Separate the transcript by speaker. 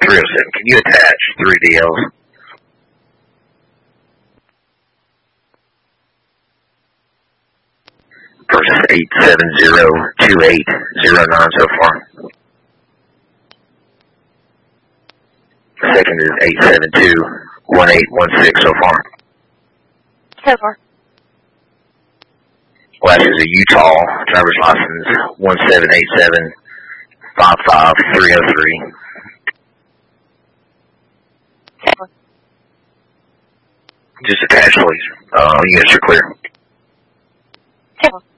Speaker 1: 307. Can you attach 3 DLs? First is 8702809 so far. Second is 8721816 so far.
Speaker 2: So far.
Speaker 1: Last is a Utah driver's license 178755303.
Speaker 2: So far.
Speaker 1: Just attach, please. Yes, you're clear.
Speaker 2: So far.